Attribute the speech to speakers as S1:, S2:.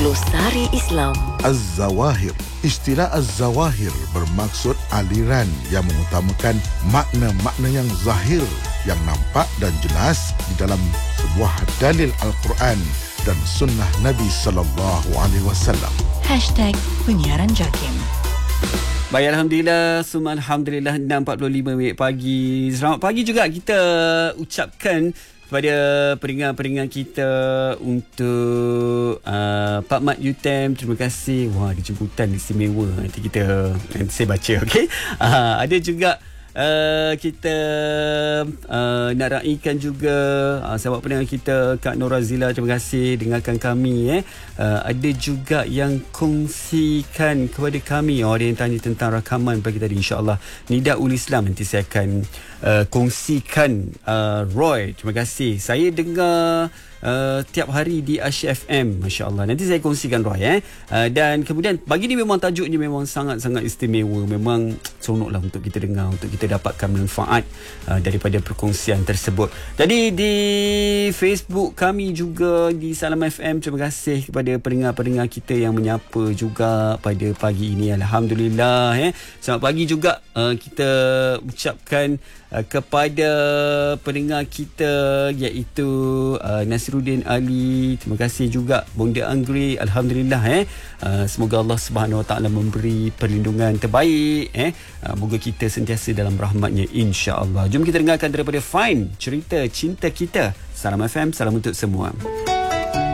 S1: Glosari Islam.
S2: Az-Zawahir. Istilah Az-Zawahir bermaksud aliran yang mengutamakan makna-makna yang zahir, yang nampak dan jelas di dalam sebuah dalil Al-Quran dan sunnah Nabi SAW.
S1: #Penyiaran Jakim.
S3: Baik, Alhamdulillah, summa Alhamdulillah, 6.45 minit pagi. Selamat pagi juga kita ucapkan kepada peringat-peringat kita untuk Pak Mat UTM. Terima kasih. Wah, ada jemputan istimewa. Nanti saya baca, okey. Ada juga kita nak raikan juga sahabat pendengar kita Kak Norazila, terima kasih dengarkan kami. Ada juga yang kongsikan kepada kami, ada yang tanya tentang rakaman pagi tadi. InsyaAllah Nidaul Islam nanti saya akan kongsikan. Roy, terima kasih. Saya dengar tiap hari di Asyik FM, Masya Allah. Nanti saya kongsikan Roy. Dan kemudian pagi ni memang tajuknya memang sangat-sangat istimewa. Memang seronok lah untuk kita dengar, untuk kita dapatkan manfaat daripada perkongsian tersebut. Jadi di Facebook kami juga di Salam FM, terima kasih kepada pendengar-pendengar kita yang menyapa juga pada pagi ini. Alhamdulillah. Selamat pagi juga kita ucapkan kepada pendengar kita iaitu Nasiruddin Ali, terima kasih juga Bonda Anggrek. Alhamdulillah. Semoga Allah Subhanahu Wa Taala memberi perlindungan terbaik. Moga kita sentiasa dalam rahmatnya, insya-Allah. Jom kita dengarkan daripada Fine, cerita cinta kita. Salam FM, salam untuk semua.